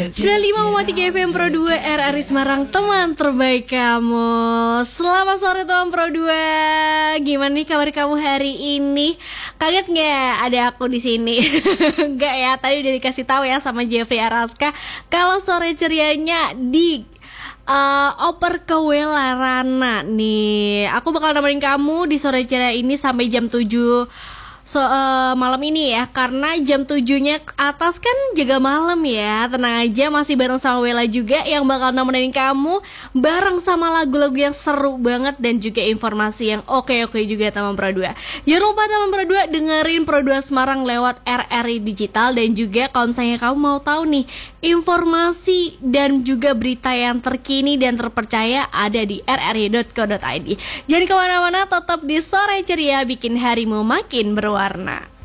95,3 FM Pro 2 RRI Semarang, teman terbaik kamu. Selamat sore teman Pro 2. Gimana nih kabar kamu hari ini? Kaget nggak ada aku di sini? Enggak ya, tadi udah dikasih tahu ya sama Jeffrey Araska kalau sore cerianya di oper Kewelarana nih. Aku bakal nemenin kamu di sore ceria ini sampai jam 7 malam ini ya, karena jam 7-nya ke atas kan jaga malam ya. Tenang aja, masih bareng sama Wela juga yang bakal nemenin kamu, bareng sama lagu-lagu yang seru banget dan juga informasi yang oke-oke juga teman Pro 2. Jangan lupa teman Pro 2 dengerin Pro 2 Semarang lewat RRI Digital. Dan juga kalau misalnya kamu mau tahu nih informasi dan juga berita yang terkini dan terpercaya, ada di rri.co.id. Jangan kemana-mana, tetap di sore ceria bikin harimu makin berwarna.